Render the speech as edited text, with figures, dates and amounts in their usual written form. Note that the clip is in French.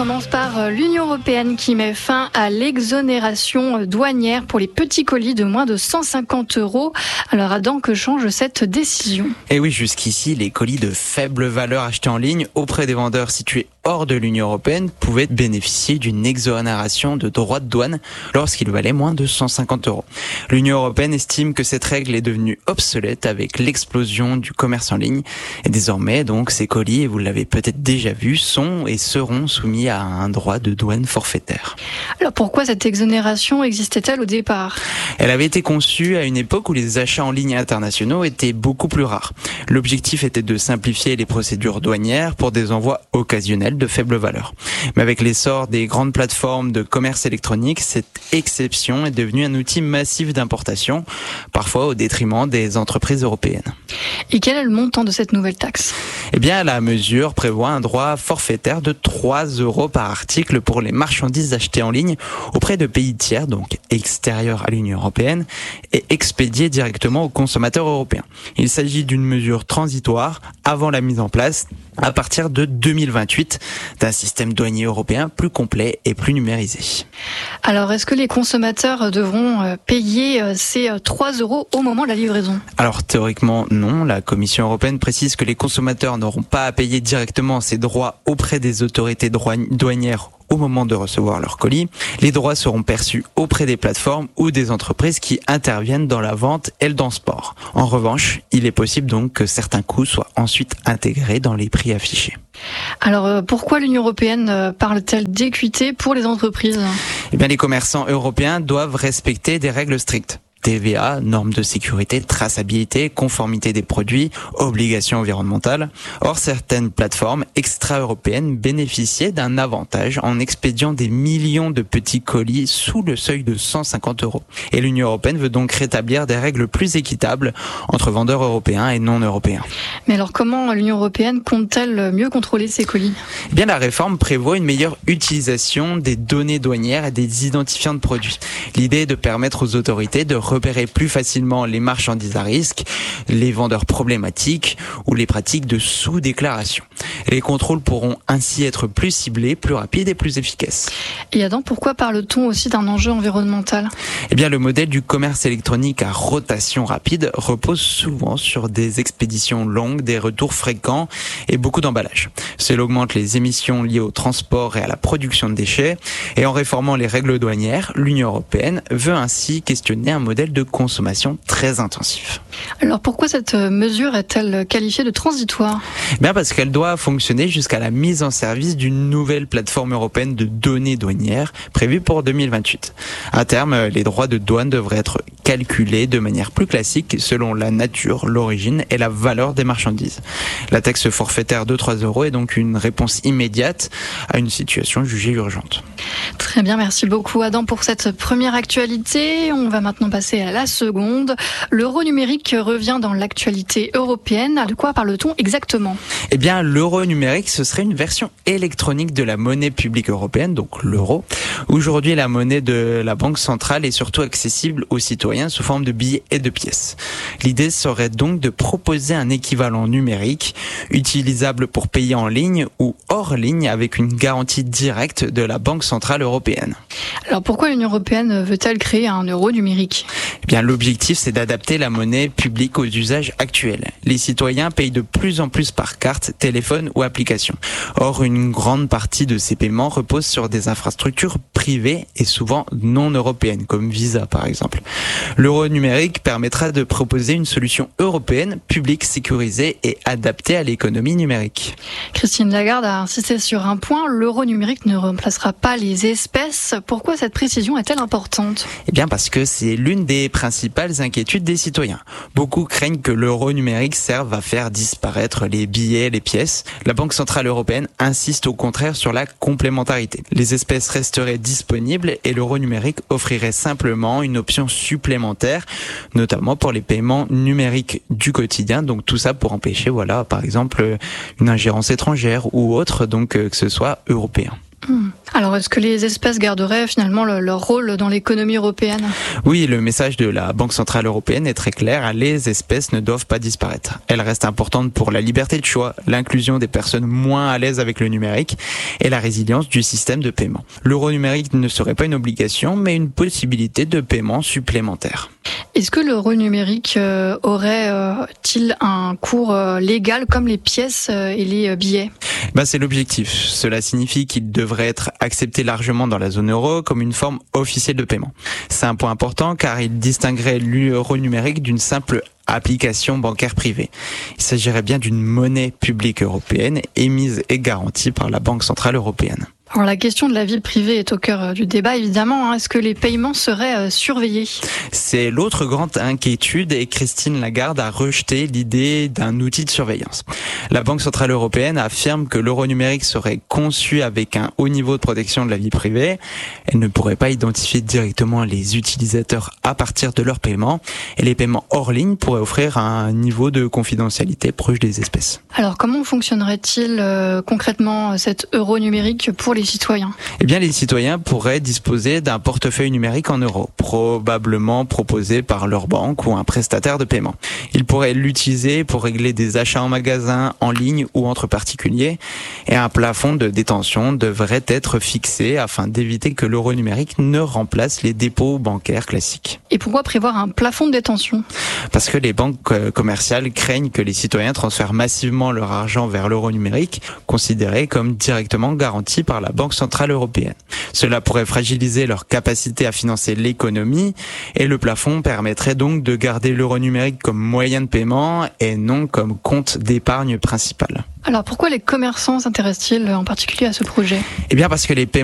On commence par l'Union européenne qui met fin à l'exonération douanière pour les petits colis de moins de 150 €. Alors Adam, que change cette décision ? Et oui, jusqu'ici, les colis de faible valeur achetés en ligne auprès des vendeurs situés hors de l'Union européenne pouvaient bénéficier d'une exonération de droits de douane lorsqu'ils valaient moins de 150 €. L'Union européenne estime que cette règle est devenue obsolète avec l'explosion du commerce en ligne. Et désormais, donc, ces colis, et vous l'avez peut-être déjà vu, sont et seront soumis à un droit de douane forfaitaire. Alors pourquoi cette exonération existait-elle au départ ? Elle avait été conçue à une époque où les achats en ligne internationaux étaient beaucoup plus rares. L'objectif était de simplifier les procédures douanières pour des envois occasionnels de faible valeur. Mais avec l'essor des grandes plateformes de commerce électronique, cette exception est devenue un outil massif d'importation, parfois au détriment des entreprises européennes. Et quel est le montant de cette nouvelle taxe ? Eh bien, la mesure prévoit un droit forfaitaire de 3 € par article pour les marchandises achetées en ligne auprès de pays tiers, donc extérieurs à l'Union européenne, et expédiées directement aux consommateurs européens. Il s'agit d'une mesure transitoire avant la mise en place, à partir de 2028, d'un système douanier européen plus complet et plus numérisé. Alors, est-ce que les consommateurs devront payer ces 3 € au moment de la livraison ? Alors, théoriquement, non. La Commission européenne précise que les consommateurs n'auront pas à payer directement ces droits auprès des autorités douanières au moment de recevoir leur colis. Les droits seront perçus auprès des plateformes ou des entreprises qui interviennent dans la vente et le transport. En revanche, il est possible donc que certains coûts soient ensuite intégrés dans les prix affichés. Alors pourquoi l'Union européenne parle-t-elle d'équité pour les entreprises ? Eh bien, les commerçants européens doivent respecter des règles strictes. TVA, normes de sécurité, traçabilité, conformité des produits, obligations environnementales. Or, certaines plateformes extra-européennes bénéficiaient d'un avantage en expédiant des millions de petits colis sous le seuil de 150 €. Et l'Union européenne veut donc rétablir des règles plus équitables entre vendeurs européens et non européens. Mais alors comment l'Union européenne compte-t-elle mieux contrôler ces colis ? Eh bien, la réforme prévoit une meilleure utilisation des données douanières et des identifiants de produits. L'idée est de permettre aux autorités de repérer plus facilement les marchandises à risque, les vendeurs problématiques ou les pratiques de sous-déclaration. Les contrôles pourront ainsi être plus ciblés, plus rapides et plus efficaces. Et Adam, pourquoi parle-t-on aussi d'un enjeu environnemental ? Eh bien, le modèle du commerce électronique à rotation rapide repose souvent sur des expéditions longues, des retours fréquents et beaucoup d'emballage. Cela augmente les émissions liées au transport et à la production de déchets. Et en réformant les règles douanières, l'Union européenne veut ainsi questionner un modèle de consommation très intensif. Alors pourquoi cette mesure est-elle qualifiée de transitoire ? Bien parce qu'elle doit fonctionner jusqu'à la mise en service d'une nouvelle plateforme européenne de données douanières prévue pour 2028. À terme, les droits de douane devraient être calculés de manière plus classique selon la nature, l'origine et la valeur des marchandises. La taxe forfaitaire de 3 € est donc une réponse immédiate à une situation jugée urgente. Très bien, merci beaucoup Adam pour cette première actualité. On va maintenant passer à la seconde. L'euro numérique revient dans l'actualité européenne. De quoi parle-t-on exactement ? Eh bien, l'euro numérique, ce serait une version électronique de la monnaie publique européenne, donc l'euro. Aujourd'hui, la monnaie de la Banque centrale est surtout accessible aux citoyens sous forme de billets et de pièces. L'idée serait donc de proposer un équivalent numérique utilisable pour payer en ligne ou hors ligne avec une garantie directe de la Banque centrale européenne. Alors pourquoi l'Union européenne veut-elle créer un euro numérique ? Eh bien, l'objectif, c'est d'adapter la monnaie publique aux usages actuels. Les citoyens payent de plus en plus par carte, téléphone ou application. Or, une grande partie de ces paiements repose sur des infrastructures privées et souvent non européennes, comme Visa par exemple. L'euro numérique permettra de proposer une solution européenne, publique, sécurisée et adaptée à l'économie numérique. Christine Lagarde a insisté sur un point, l'euro numérique ne remplacera pas les espèces. Pourquoi cette précision est-elle importante ? Eh bien parce que c'est l'une des principales inquiétudes des citoyens. Beaucoup craignent que l'euro numérique serve à faire disparaître les billets, les pièces. La Banque centrale européenne insiste au contraire sur la complémentarité. Les espèces resteraient disponibles et l'euro numérique offrirait simplement une option supplémentaire, notamment pour les paiements numériques du quotidien. Donc tout ça pour empêcher, par exemple, une ingérence étrangère ou autre, donc que ce soit européen. Alors, est-ce que les espèces garderaient finalement leur rôle dans l'économie européenne ? Oui, le message de la Banque Centrale Européenne est très clair, les espèces ne doivent pas disparaître. Elles restent importantes pour la liberté de choix, l'inclusion des personnes moins à l'aise avec le numérique et la résilience du système de paiement. L'euro numérique ne serait pas une obligation, mais une possibilité de paiement supplémentaire. Est-ce que l'euro numérique aurait-il un cours légal comme les pièces et les billets ? C'est l'objectif. Cela signifie qu'il devrait être accepté largement dans la zone euro comme une forme officielle de paiement. C'est un point important car il distinguerait l'euro numérique d'une simple application bancaire privée. Il s'agirait bien d'une monnaie publique européenne émise et garantie par la Banque Centrale Européenne. Alors la question de la vie privée est au cœur du débat, évidemment. Est-ce que les paiements seraient surveillés ? C'est l'autre grande inquiétude et Christine Lagarde a rejeté l'idée d'un outil de surveillance. La Banque Centrale Européenne affirme que l'euro numérique serait conçu avec un haut niveau de protection de la vie privée. Elle ne pourrait pas identifier directement les utilisateurs à partir de leurs paiements et les paiements hors ligne pourraient offrir un niveau de confidentialité proche des espèces. Alors comment fonctionnerait-il concrètement cet euro numérique pour les citoyens ? Les citoyens pourraient disposer d'un portefeuille numérique en euros, probablement proposé par leur banque ou un prestataire de paiement. Ils pourraient l'utiliser pour régler des achats en magasin, en ligne ou entre particuliers. Et un plafond de détention devrait être fixé afin d'éviter que l'euro numérique ne remplace les dépôts bancaires classiques. Et pourquoi prévoir un plafond de détention ? Parce que les banques commerciales craignent que les citoyens transfèrent massivement leur argent vers l'euro numérique, considéré comme directement garanti par la Banque Centrale Européenne. Cela pourrait fragiliser leur capacité à financer l'économie et le plafond permettrait donc de garder l'euro numérique comme moyen de paiement et non comme compte d'épargne principal. Alors pourquoi les commerçants s'intéressent-ils en particulier à ce projet ? Parce que les paiements